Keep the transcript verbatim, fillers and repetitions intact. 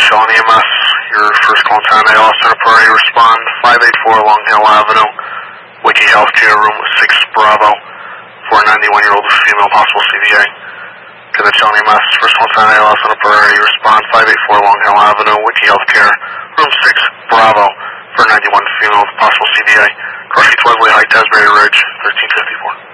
Shawn E M S, your first call in town, A L Center Priority Respond, five eight four Long Hill Avenue, Wiki Healthcare, room six Bravo, for a ninety-one-year-old female, possible C V A. To the Shawn E M S, first call in town, A L Center Priority Respond, five eight four Long Hill Avenue, Wiki Healthcare, room six Bravo, for a ninety-one female, possible C V A. Cross Streets, Wesley Heights, Asbury Ridge, thirteen fifty-four.